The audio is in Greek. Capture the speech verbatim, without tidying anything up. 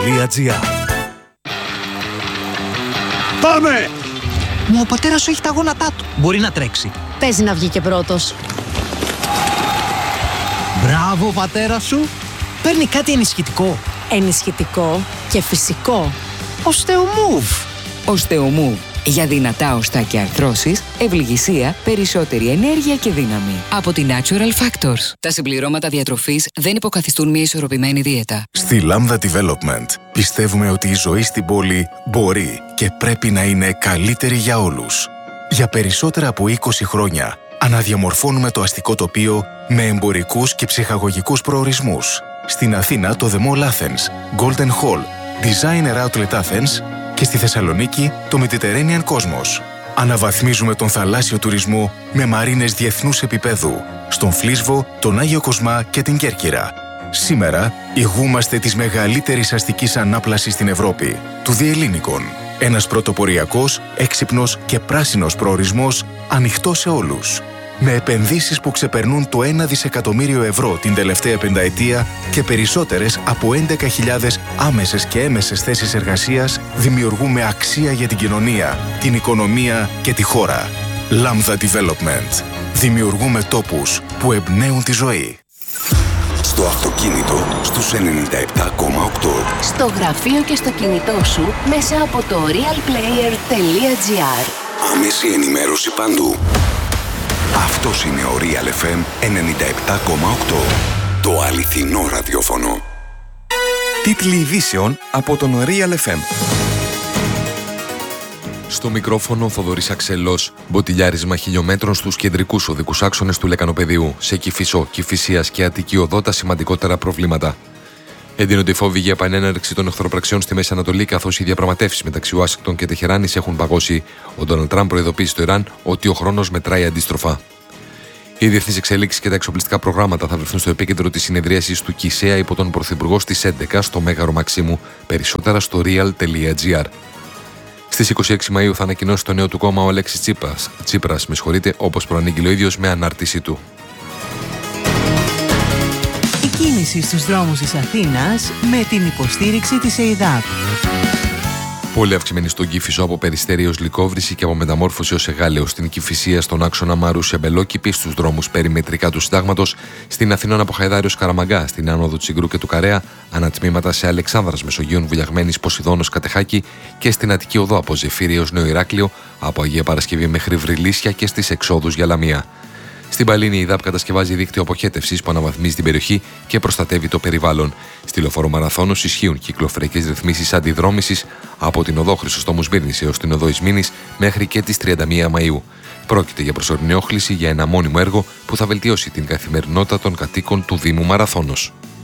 τελεία τζι άρ. Πάμε! Μα ο πατέρας σου έχει τα γόνατά του. Μπορεί να τρέξει. Παίζει να βγει και πρώτος. Μπράβο, πατέρα σου. Παίρνει κάτι ενισχυτικό. Ενισχυτικό και φυσικό. Οστεομούβ. Οστεομούβ. Για δυνατά οστά και αρθρώσεις, ευληγησία, περισσότερη ενέργεια και δύναμη. Από τη Natural Factors. Τα συμπληρώματα διατροφής δεν υποκαθιστούν μια ισορροπημένη δίαιτα. Στη Lambda Development πιστεύουμε ότι η ζωή στην πόλη μπορεί και πρέπει να είναι καλύτερη για όλους. Για περισσότερα από είκοσι χρόνια αναδιαμορφώνουμε το αστικό τοπίο με εμπορικούς και ψυχαγωγικούς προορισμούς. Στην Αθήνα το The Mall Athens, Golden Hall, Designer Outlet Athens και στη Θεσσαλονίκη το Mediterranean Cosmos. Αναβαθμίζουμε τον θαλάσσιο τουρισμό με μαρίνες διεθνούς επίπεδου στον Φλίσβο, τον Άγιο Κοσμά και την Κέρκυρα. Σήμερα ηγούμαστε της μεγαλύτερης αστικής ανάπλασης στην Ευρώπη, του Διελλήνικων. Ένας πρωτοποριακός, έξυπνος και πράσινος προορισμός ανοιχτός σε όλους. Με επενδύσεις που ξεπερνούν το ένα δισεκατομμύριο ευρώ την τελευταία πενταετία και περισσότερες από έντεκα χιλιάδες άμεσες και έμεσες θέσεις εργασίας, δημιουργούμε αξία για την κοινωνία, την οικονομία και τη χώρα. Lambda Development. Δημιουργούμε τόπους που εμπνέουν τη ζωή. Στο αυτοκίνητο στους ενενήντα επτά κόμμα οκτώ. Στο γραφείο και στο κινητό σου μέσα από το realplayer τελεία τζι άρ. Άμεση ενημέρωση παντού. Αυτός είναι ο Real εφ εμ ενενήντα επτά κόμμα οκτώ. Το αληθινό ραδιόφωνο. Τίτλοι ειδήσεων από τον Real εφ εμ. Στο μικρόφωνο Θοδωρής Αξελός. Μποτιλιάρισμα χιλιόμετρων στους κεντρικούς οδικούς άξονες του Λεκανοπεδίου. Σε Κηφισό, Κηφισίας και Αττική Οδό τα σημαντικότερα προβλήματα. Εντείνονται οι φόβοι για επανέναρξη των εχθροπραξιών στη Μέση Ανατολή, καθώς οι διαπραγματεύσεις μεταξύ Ουάσιγκτον και Τεχεράνης έχουν παγώσει. Ο Ντόναλντ Τραμπ προειδοποίησε στο Ιράν ότι ο χρόνος μετράει αντίστροφα. Οι διεθνείς εξελίξεις και τα εξοπλιστικά προγράμματα θα βρεθούν στο επίκεντρο της συνεδρίασης του ΚΙΣΕΑ υπό τον Πρωθυπουργό στις έντεκα στο Μέγαρο Μαξίμου. Περισσότερα στο real τελεία τζι άρ. Στις είκοσι έξι Μαΐου θα ανακοινώσει το νέο του κόμμα ο Αλέξης Τσίπρας, Τσίπρας με συγχωρείτε, όπως προανήγγειλε ο ίδιος με ανάρτησή του. Η κίνηση στους δρόμους της Αθήνας με την υποστήριξη της ΕΙΔΑΠ. Πολύ αυξημένη στον Κηφισό από Περιστέρι ως Λυκόβρηση και από Μεταμόρφωση ως Εγάλεο. Στην Κηφισία, στον άξονα Μαρούσια Μπελόκηπη, στους δρόμους περιμετρικά του Συντάγματος. Στην Αθηνών από Χαϊδάριο Καραμαγκά, στην άνοδο Τσιγκρού και του Καρέα. Ανατμήματα σε Αλεξάνδρας Μεσογείων Βουλιαγμένης Ποσειδώνος Κατεχάκη και στην Αττική Οδό από Ζεφύρι έως Νέο Ηράκλειο, από Αγία Παρασκευή μέχρι Βρυλίσια και στις εξόδους για Λαμία. Στην Παλίνη, η ΔΑΠ κατασκευάζει δίκτυο αποχέτευσης που αναβαθμίζει την περιοχή και προστατεύει το περιβάλλον. Στη Λεωφόρο Μαραθώνος ισχύουν κυκλοφοριακές ρυθμίσεις αντιδρόμησης από την οδό Χρυσοστόμου Σμύρνης έως την οδό Ισμήνης μέχρι και τις τριάντα μία Μαΐου. Πρόκειται για προσωρινή όχληση για ένα μόνιμο έργο που θα βελτιώσει την καθημερινότητα των κατοίκων του Δήμου Μαραθώνος.